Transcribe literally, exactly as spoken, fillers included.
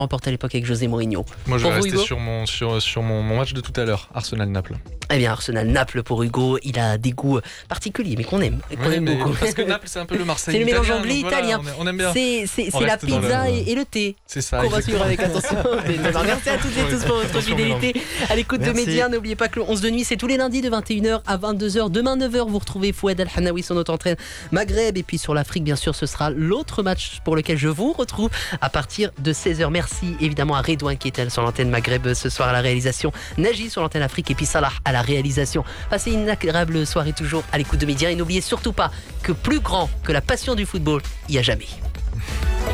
remporté à l'époque avec José Mourinho. Moi, je Pour vais vous, rester Hugo sur, mon, sur, sur mon, mon match de tout à l'heure, Arsenal-Naples. Eh bien, Arsenal-Naples pour Hugo, il a des goûts particuliers, mais qu'on aime, qu'on Oui, aime mais beaucoup. parce que Naples, c'est un peu le Marseille C'est le mélange italien, donc anglais-italien. voilà, on, on aime bien. C'est, c'est, On c'est la reste dans pizza le- et, et le thé. C'est ça. Qu'on va suivre exactement. avec attention. Merci à toutes et tous pour votre Attention, fidélité. À l'écoute de Merci. Média, n'oubliez pas que le onze de nuit, c'est tous les lundis de vingt et une heures à vingt-deux heures. Demain, neuf heures, vous retrouvez Fouad Al-Hanaoui sur notre entraîne Maghreb. Et puis sur l'Afrique, bien sûr, ce sera l'autre match pour lequel je vous retrouve à partir de seize heures. Merci évidemment à Redouane qui était sur l'antenne Maghreb ce soir à la réalisation, Naji sur l'antenne Afrique et puis Salah à la réalisation. Passez une agréable soirée toujours à l'écoute de Média et n'oubliez surtout pas que plus grand que la passion du football, il n'y a jamais.